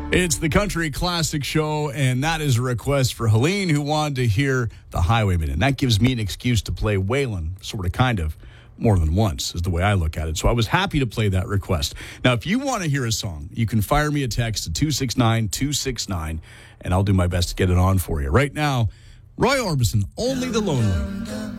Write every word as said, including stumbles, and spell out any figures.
It's the Country Classic Show, and that is a request for Helene, who wanted to hear The Highwayman. And that gives me an excuse to play Waylon, sort of, kind of, more than once, is the way I look at it. So I was happy to play that request. Now, if you want to hear a song, you can fire me a text at two six nine two six nine, and I'll do my best to get it on for you. Right now, Roy Orbison, Only the Lonely.